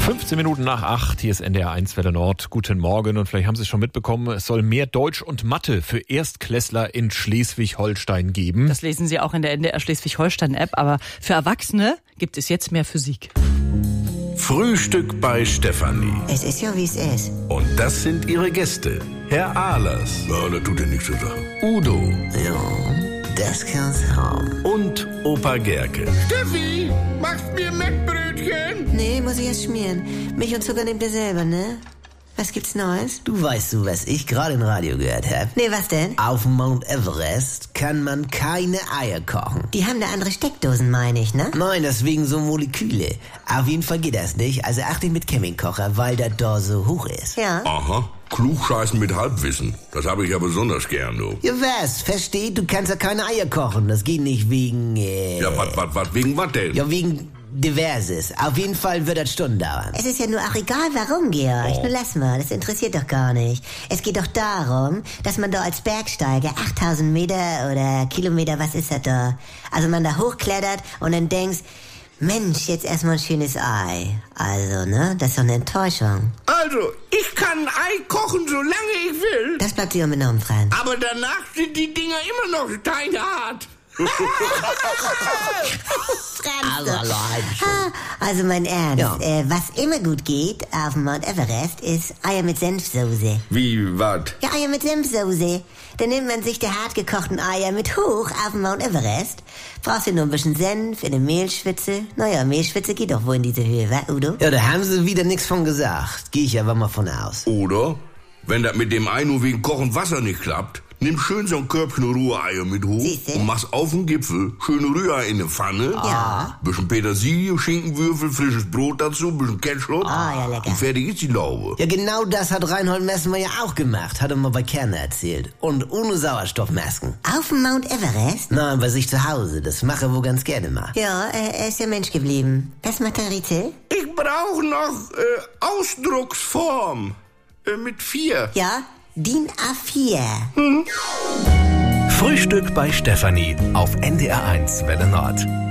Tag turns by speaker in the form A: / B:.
A: 15 Minuten nach 8, hier ist NDR 1 Welle Nord. Guten Morgen und vielleicht haben Sie es schon mitbekommen, es soll mehr Deutsch und Mathe für Erstklässler in Schleswig-Holstein geben.
B: Das lesen Sie auch in der NDR Schleswig-Holstein-App, aber für Erwachsene gibt es jetzt mehr Physik.
C: Frühstück bei Stefanie.
D: Es ist ja, wie es ist.
C: Und das sind ihre Gäste. Herr Ahlers. Ja, das tut ja nichts zur Sache. Udo.
D: Ja, das kann's haben.
C: Und Opa Gerke.
E: Steffi, machst mir Mettbrötchen?
D: Nee, muss ich erst schmieren. Milch und Zucker nehmt ihr selber, ne? Was gibt's Neues?
F: Du weißt was ich gerade im Radio gehört habe?
D: Nee, was denn?
F: Auf Mount Everest kann man keine Eier kochen.
D: Die haben da andere Steckdosen, meine ich, ne?
F: Nein, deswegen so Moleküle. Auf jeden Fall geht das nicht. Also achte mit Campingkocher, weil das da so hoch ist.
D: Ja.
E: Aha, Klugscheißen mit Halbwissen. Das habe ich ja besonders gern, du.
F: Ja, was? Versteht? Du kannst ja keine Eier kochen. Das geht nicht wegen,
E: Ja, was, wegen was denn?
F: Ja, wegen Diverses. Auf jeden Fall wird das Stunden dauern.
D: Es ist ja nur auch egal, warum, Georg. Nur lass mal, das interessiert doch gar nicht. Es geht doch darum, dass man da als Bergsteiger 8000 Meter oder Kilometer, was ist das da? Also man da hochklettert und dann denkst, Mensch, jetzt erstmal ein schönes Ei. Also, ne, das ist doch eine Enttäuschung.
E: Also, ich kann ein Ei kochen, solange ich will.
D: Das bleibt dir unbenommen, Franz.
E: Aber danach sind die Dinger immer noch steinhart.
D: Also mein Ernst,
F: Ja.
D: was immer gut geht auf dem Mount Everest ist Eier mit Senfsoße.
E: Wie, was?
D: Ja, Eier mit Senfsoße. Dann nimmt man sich die hartgekochten Eier mit hoch auf dem Mount Everest. Brauchst du nur ein bisschen Senf in eine Mehlschwitze. Naja, Mehlschwitze geht doch wohl in diese Höhe, wa, Udo?
F: Ja, da haben sie wieder nichts von gesagt. Gehe ich aber mal von aus.
E: Oder, wenn das mit dem Ei nur wegen kochend Wasser nicht klappt, nimm schön so ein Körbchen Rühreier mit hoch
D: Siehste?
E: und mach's auf den Gipfel. Schöne Rührei in eine Pfanne.
D: Ja.
E: Bisschen Petersilie, Schinkenwürfel, frisches Brot dazu, bisschen Ketchup.
D: ja, lecker.
E: Und fertig ist die Laube.
F: Ja, genau das hat Reinhold Messmer ja auch gemacht. Hat er mal bei Kerner erzählt. Und ohne Sauerstoffmasken.
D: Auf dem Mount Everest?
F: Nein, bei sich zu Hause. Das mache er wohl ganz gerne mal.
D: Ja, er ist ja Mensch geblieben. Was macht der Ritzel?
E: Ich brauche noch Ausdrucksform. Mit 4.
D: Ja, DIN A4.
C: Frühstück bei Stefanie auf NDR 1 Welle Nord.